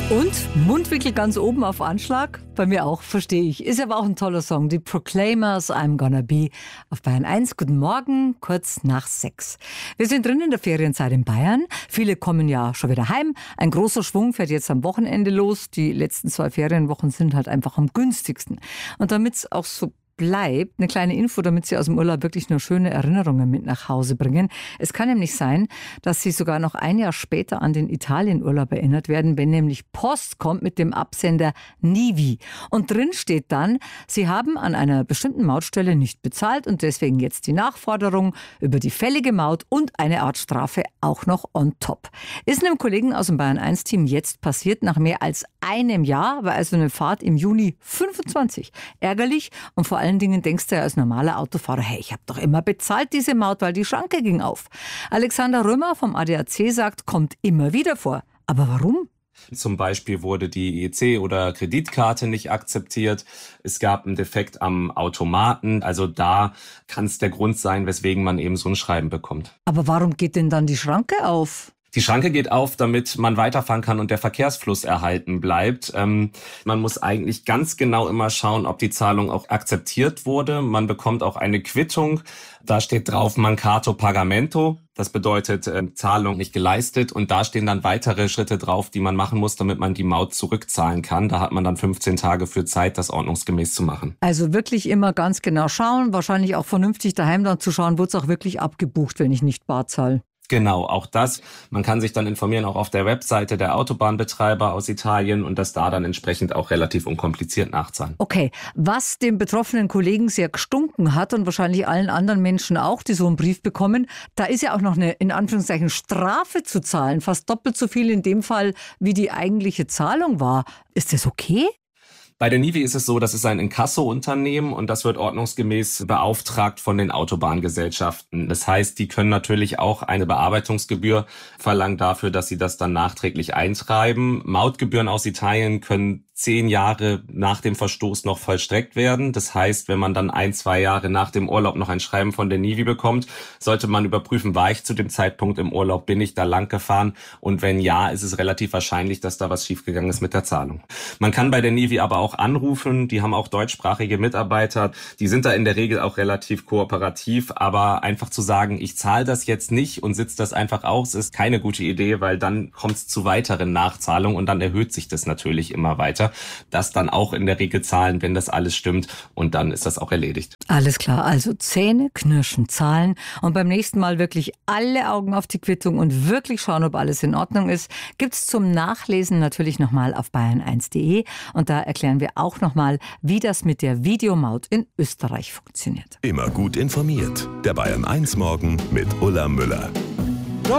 Und Mundwinkel ganz oben auf Anschlag? Bei mir auch, verstehe ich. Ist aber auch ein toller Song. Die Proclaimers, I'm Gonna Be auf Bayern 1. Guten Morgen, kurz nach 6. Wir sind drin in der Ferienzeit in Bayern. Viele kommen ja schon wieder heim. Ein großer Schwung fährt jetzt am Wochenende los. Die letzten 2 Ferienwochen sind halt einfach am günstigsten. Und damit es auch so bleibt, eine kleine Info, damit Sie aus dem Urlaub wirklich nur schöne Erinnerungen mit nach Hause bringen. Es kann nämlich sein, dass Sie sogar noch ein Jahr später an den Italienurlaub erinnert werden, wenn nämlich Post kommt mit dem Absender Nivi. Und drin steht dann, Sie haben an einer bestimmten Mautstelle nicht bezahlt und deswegen jetzt die Nachforderung über die fällige Maut und eine Art Strafe auch noch on top. Ist einem Kollegen aus dem Bayern 1 Team jetzt passiert, nach mehr als einem Jahr, war also eine Fahrt im Juni 25. Ärgerlich und vor allen Dingen denkst du ja als normaler Autofahrer, hey, ich habe doch immer bezahlt diese Maut, weil die Schranke ging auf. Alexander Römer vom ADAC sagt, kommt immer wieder vor. Aber warum? Zum Beispiel wurde die EC oder Kreditkarte nicht akzeptiert. Es gab einen Defekt am Automaten. Also da kann es der Grund sein, weswegen man eben so ein Schreiben bekommt. Aber warum geht denn dann die Schranke auf? Die Schranke geht auf, damit man weiterfahren kann und der Verkehrsfluss erhalten bleibt. Man muss eigentlich ganz genau immer schauen, ob die Zahlung auch akzeptiert wurde. Man bekommt auch eine Quittung. Da steht drauf Mancato Pagamento. Das bedeutet Zahlung nicht geleistet. Und da stehen dann weitere Schritte drauf, die man machen muss, damit man die Maut zurückzahlen kann. Da hat man dann 15 Tage für Zeit, das ordnungsgemäß zu machen. Also wirklich immer ganz genau schauen. Wahrscheinlich auch vernünftig daheim dann zu schauen, wird es auch wirklich abgebucht, wenn ich nicht bar zahle. Genau, auch das. Man kann sich dann informieren, auch auf der Webseite der Autobahnbetreiber aus Italien und das da dann entsprechend auch relativ unkompliziert nachzahlen. Okay, was dem betroffenen Kollegen sehr gestunken hat und wahrscheinlich allen anderen Menschen auch, die so einen Brief bekommen, da ist ja auch noch eine, in Anführungszeichen, Strafe zu zahlen. Fast doppelt so viel in dem Fall, wie die eigentliche Zahlung war. Ist das okay? Bei der Nivi ist es so, das ist ein Inkasso-Unternehmen und das wird ordnungsgemäß beauftragt von den Autobahngesellschaften. Das heißt, die können natürlich auch eine Bearbeitungsgebühr verlangen dafür, dass sie das dann nachträglich eintreiben. Mautgebühren aus Italien können 10 Jahre nach dem Verstoß noch vollstreckt werden. Das heißt, wenn man dann 1-2 Jahre nach dem Urlaub noch ein Schreiben von der Nivi bekommt, sollte man überprüfen, war ich zu dem Zeitpunkt im Urlaub, bin ich da lang gefahren? Und wenn ja, ist es relativ wahrscheinlich, dass da was schiefgegangen ist mit der Zahlung. Man kann bei der Nivi aber auch anrufen, die haben auch deutschsprachige Mitarbeiter, die sind da in der Regel auch relativ kooperativ, aber einfach zu sagen, ich zahle das jetzt nicht und sitze das einfach aus, ist keine gute Idee, weil dann kommt es zu weiteren Nachzahlungen und dann erhöht sich das natürlich immer weiter. Das dann auch in der Regel zahlen, wenn das alles stimmt und dann ist das auch erledigt. Alles klar, also Zähne knirschen, zahlen und beim nächsten Mal wirklich alle Augen auf die Quittung und wirklich schauen, ob alles in Ordnung ist. Gibt's zum Nachlesen natürlich nochmal auf bayern1.de und da erklären wir auch nochmal, wie das mit der Videomaut in Österreich funktioniert. Immer gut informiert. Der Bayern 1 Morgen mit Ulla Müller.